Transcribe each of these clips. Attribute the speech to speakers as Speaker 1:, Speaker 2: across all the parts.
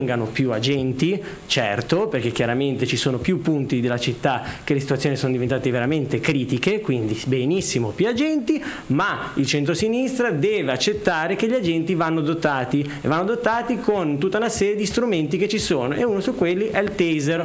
Speaker 1: più agenti, certo, perché chiaramente ci sono più punti della città che le situazioni sono diventate veramente critiche, quindi benissimo più agenti, ma il centrosinistra deve accettare che gli agenti vanno dotati e vanno dotati con tutta una serie di strumenti che ci sono, e uno su quelli è il taser.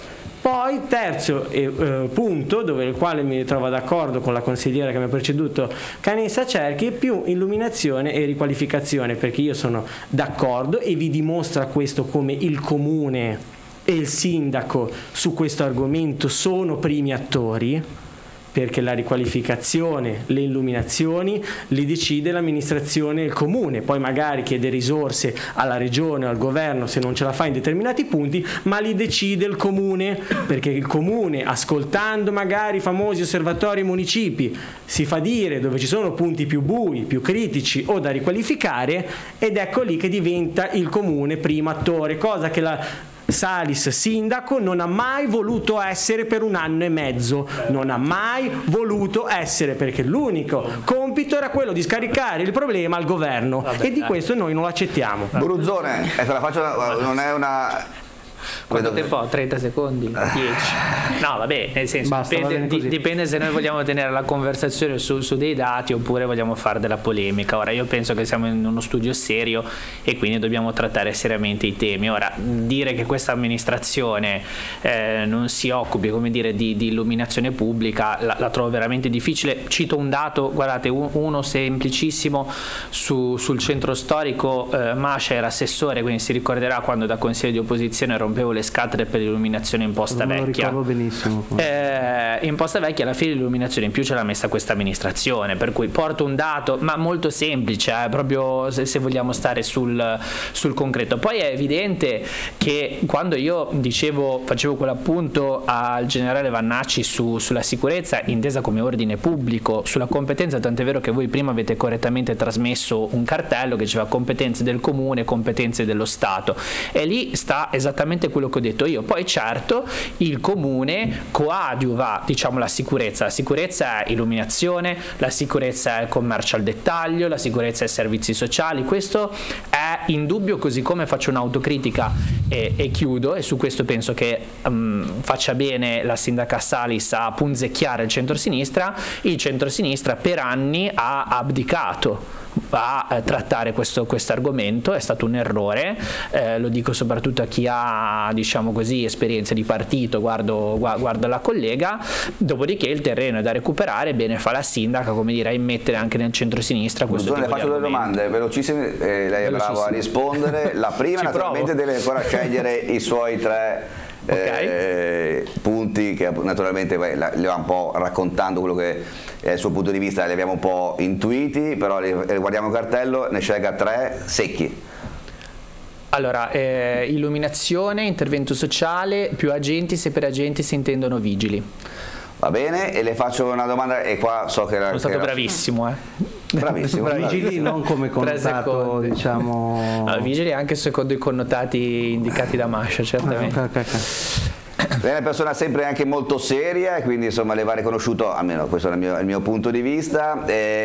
Speaker 1: Poi terzo punto, dove il quale mi trovo d'accordo con la consigliera che mi ha preceduto, Canessa Cerchi, è più illuminazione e riqualificazione, perché io sono d'accordo e vi dimostra questo come il comune e il sindaco su questo argomento sono primi attori, perché la riqualificazione, le illuminazioni li decide l'amministrazione e il comune, poi magari chiede risorse alla regione o al governo se non ce la fa in determinati punti, ma li decide il comune, perché il comune, ascoltando magari i famosi osservatori municipi, si fa dire dove ci sono punti più bui, più critici o da riqualificare, ed ecco lì che diventa il comune primo attore, cosa che la Salis sindaco non ha mai voluto essere per 1 anno e mezzo, non ha mai voluto essere, perché l'unico compito era quello di scaricare il problema al governo. E di questo noi non lo accettiamo.
Speaker 2: Bruzzone, te la faccio, non è una...
Speaker 3: Quanto tempo ho? 30 secondi? 10? No, vabbè, nel senso, dipende se noi vogliamo tenere la conversazione su dei dati oppure vogliamo fare della polemica. Ora, io penso che siamo in uno studio serio e quindi dobbiamo trattare seriamente i temi. Ora, dire che questa amministrazione non si occupi, come dire, di illuminazione pubblica la trovo veramente difficile. Cito un dato, guardate, uno semplicissimo, sul centro storico. Mascia era assessore, quindi si ricorderà quando da consiglio di opposizione rompevo le scatole per l'illuminazione imposta vecchia.
Speaker 4: Lo ricordo benissimo.
Speaker 3: Imposta vecchia, alla fine l'illuminazione in più ce l'ha messa questa amministrazione, per cui porto un dato, ma molto semplice, proprio se vogliamo stare sul concreto. Poi è evidente che quando io facevo quell'appunto al generale Vannacci sulla sicurezza intesa come ordine pubblico, sulla competenza, tant'è vero che voi prima avete correttamente trasmesso un cartello che diceva competenze del comune, competenze dello Stato, e lì sta esattamente quello che ho detto io. Poi certo il comune coadiuva, diciamo, la sicurezza è illuminazione, la sicurezza è il commercio al dettaglio, la sicurezza è servizi sociali, questo è indubbio, così come faccio un'autocritica e chiudo, e su questo penso che faccia bene la sindaca Salis a punzecchiare il centrosinistra per anni ha abdicato a trattare questo argomento, è stato un errore, lo dico soprattutto a chi ha, diciamo così, esperienze di partito, guardo la collega. Dopodiché il terreno è da recuperare, bene fa la sindaca, come dire, a immettere anche nel centrosinistra questo tipo
Speaker 2: le faccio due domande velocissime, lei è bravo a rispondere. La prima naturalmente deve ancora scegliere i suoi 3 punti, che naturalmente le va un po' raccontando quello che è il suo punto di vista, li abbiamo un po' intuiti, però guardiamo il cartello, ne scelga 3 secchi.
Speaker 3: Allora, illuminazione, intervento sociale, più agenti, se per agenti si intendono vigili.
Speaker 2: Va bene, e le faccio una domanda, e qua so che
Speaker 3: sono stato bravissimo,
Speaker 2: Bravissimo.
Speaker 4: Vigili non come connotato, diciamo.
Speaker 3: Allora, vigili anche secondo i connotati indicati da Mascia, certamente.
Speaker 4: Okay.
Speaker 2: Lei è una persona sempre anche molto seria, e quindi insomma le va riconosciuto, almeno questo è il mio punto di vista.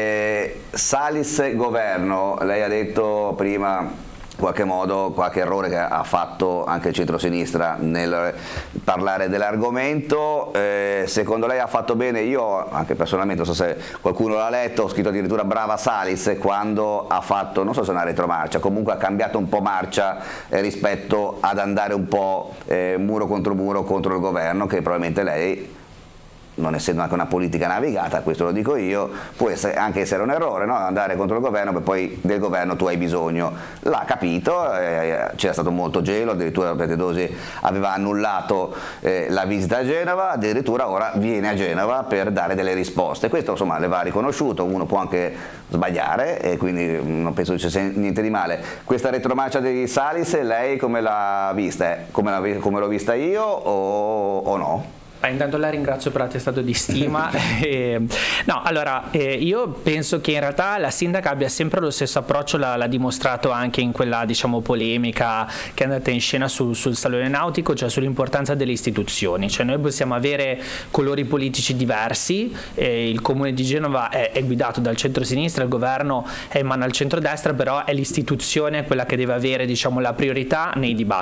Speaker 2: Salis governo, lei ha detto prima in qualche modo qualche errore che ha fatto anche il centrosinistra nel parlare dell'argomento. Secondo lei ha fatto bene? Io anche personalmente, non so se qualcuno l'ha letto, ho scritto addirittura brava Salis quando ha fatto, non so se una retromarcia, comunque ha cambiato un po' marcia rispetto ad andare un po' muro contro il governo, che probabilmente lei, non essendo anche una politica navigata, questo lo dico io, può anche essere un errore, no? Andare contro il governo, perché poi del governo tu hai bisogno. L'ha capito, c'era stato molto gelo, addirittura Piantedosi aveva annullato la visita a Genova, addirittura ora viene a Genova per dare delle risposte. Questo insomma le va riconosciuto, uno può anche sbagliare e quindi non penso ci sia niente di male. Questa retromarcia di Salis, lei come l'ha vista? Come l'ho vista io o no?
Speaker 3: Intanto la ringrazio per l'attestato di stima. No, allora, io penso che in realtà la sindaca abbia sempre lo stesso approccio, l'ha dimostrato anche in quella, diciamo, polemica che è andata in scena sul Salone Nautico, cioè sull'importanza delle istituzioni. Cioè noi possiamo avere colori politici diversi, il comune di Genova è guidato dal centro-sinistra, il governo è in mano al centro-destra, però è l'istituzione quella che deve avere, diciamo, la priorità nei dibattiti.